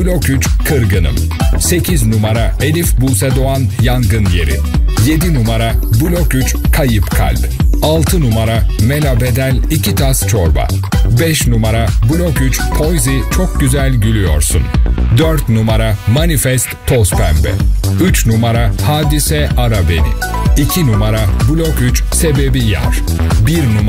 Blok 3 Kırgınım. 8 numara Elif Buse Doğan Yangın Yeri. 7 numara Blok 3 Kayıp Kalp. 6 numara Mela Bedel 2 tas çorba. 5 numara Blok 3 Poizi Çok Güzel Gülüyorsun. 4 numara Manifest Toz Pembe. 3 numara Hadise Ara Beni. 2 numara Blok 3 Sebebi Yar. 1 numara